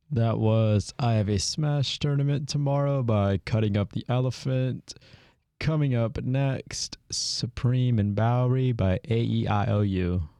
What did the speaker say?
That was I Have a Smash Tournament Tomorrow by Cutting Up the Elephant. Coming up next, Supreme and Bowery by AEIOU.